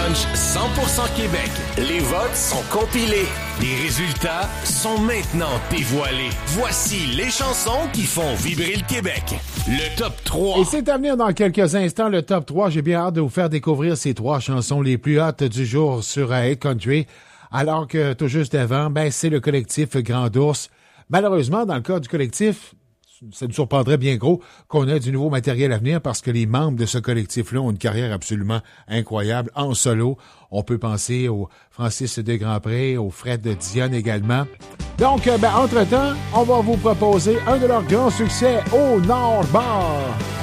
punch 100% Québec. Les votes sont compilés. Les résultats sont maintenant dévoilés. Voici les chansons qui font vibrer le Québec. Le top 3. Et c'est à venir dans quelques instants, le top 3. J'ai bien hâte de vous faire découvrir ces 3 chansons les plus hautes du jour sur Hit Country. Alors que tout juste avant, c'est le collectif Grand Ours. Malheureusement, dans le cas du collectif, ça nous surprendrait bien gros qu'on ait du nouveau matériel à venir parce que les membres de ce collectif-là ont une carrière absolument incroyable en solo. On peut penser au Francis de Grandpré, au Fred de Dionne également. Donc, entre-temps, on va vous proposer un de leurs grands succès au Nord Bar.